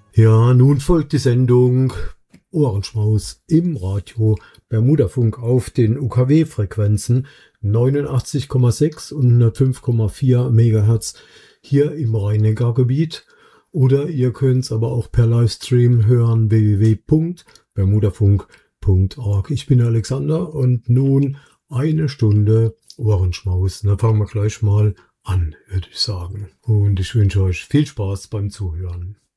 Ja, nun folgt die Sendung Ohrenschmaus im Radio Bermudafunk auf den UKW-Frequenzen 89,6 und 105,4 Megahertz hier im Rhein-Neckar-Gebiet. Oder ihr könnt es aber auch per Livestream hören www.bermudafunk.org. Ich bin Alexander und nun eine Stunde Ohrenschmaus. Dann fangen wir gleich mal an, würde ich sagen. Und ich wünsche euch viel Spaß beim Zuhören.